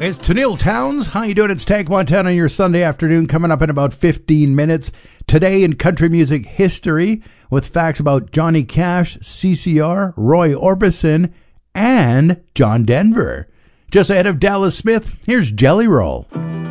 It's Tennille Towns. How you doing? It's Tank Montana on your Sunday afternoon, coming up in about 15 minutes. Today in country music history, with facts about Johnny Cash, CCR, Roy Orbison, and John Denver. Just ahead of Dallas Smith, here's Jelly Roll.